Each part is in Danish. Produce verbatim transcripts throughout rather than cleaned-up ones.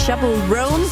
Chaperone.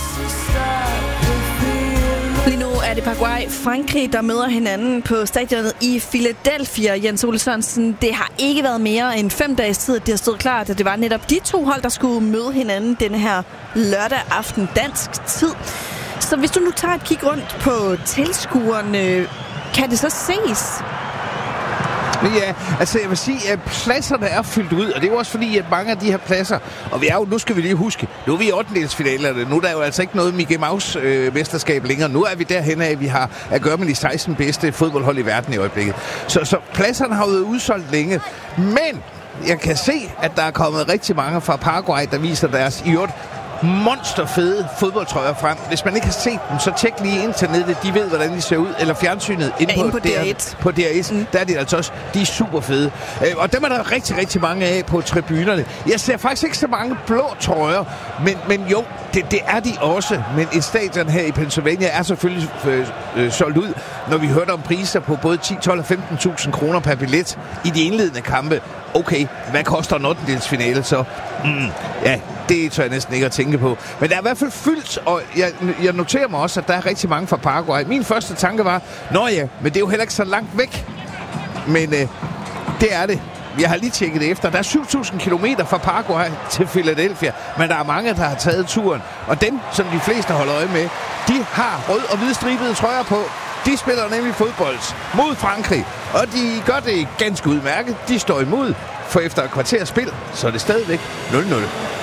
Lige nu er det Paraguay Frankrig, der møder hinanden på stadionet i Philadelphia. Jens Ole Sørensen, det har ikke været mere end fem dages tid, at det har stået klart, at det var netop de to hold, der skulle møde hinanden denne her lørdag aften dansk tid. Så hvis du nu tager et kig rundt på tilskuerne, kan det så ses? Ja, altså jeg vil sige, at pladserne er fyldt ud, og det er jo også fordi, at mange af de her pladser, og vi er jo, nu skal vi lige huske, nu er vi i ottendedelsfinalerne, nu er der jo altså ikke noget Mickey Mouse-mesterskab øh, længere, nu er vi derhen af, at vi har at gøre med de seksten bedste fodboldhold i verden i øjeblikket. Så, så pladserne har jo været udsolgt længe, men jeg kan se, at der er kommet rigtig mange fra Paraguay, der viser deres i øvrigt monsterfede fodboldtrøjer frem. Hvis man ikke har set dem, så tjek lige internettet. De ved, hvordan de ser ud. Eller fjernsynet inde ja, på, på D R et. På D R et. Mm. Der er de altså også. De er super fede. Og dem er der rigtig, rigtig mange af på tribunerne. Jeg ser faktisk ikke så mange blå trøjer, men, men jo, det, det er de også. Men et stadion her i Pennsylvania er selvfølgelig øh, øh, solgt ud, når vi hørte om priser på både ti, tolv og femten tusind kroner per billet i de indledende kampe. Okay, hvad koster en ottendedelsfinale så? Mm, ja, det tør jeg næsten ikke at tænke på. Men der er i hvert fald fyldt, og jeg, jeg noterer mig også, at der er rigtig mange fra Paraguay. Min første tanke var, nå ja, men det er jo heller ikke så langt væk. Men øh, det er det. Jeg har lige tjekket det efter. Der er syv tusind kilometer fra Paraguay til Philadelphia, men der er mange, der har taget turen. Og dem, som de fleste holder øje med, de har rød og hvid stribede trøjer på. De spiller nemlig fodbold mod Frankrig, og de gør det ganske udmærket. De står imod, for efter et kvarters spil, så er det stadigvæk nul nul.